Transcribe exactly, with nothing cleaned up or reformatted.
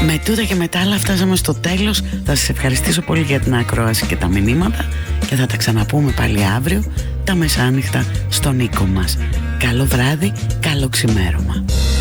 Με τούτα και μετά άλλα φτάσαμε στο τέλος. Θα σας ευχαριστήσω πολύ για την ακρόαση και τα μηνύματα και θα τα ξαναπούμε πάλι αύριο τα μεσάνυχτα στον οίκο μας. Καλό βράδυ, καλό ξημέρωμα.